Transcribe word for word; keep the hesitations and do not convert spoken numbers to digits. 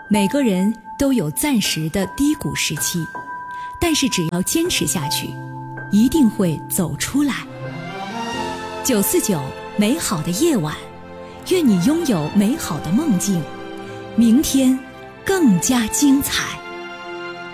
每个人都有暂时的低谷时期，但是只要坚持下去，一定会走出来。九四九美好的夜晚，愿你拥有美好的梦境，明天更加精彩。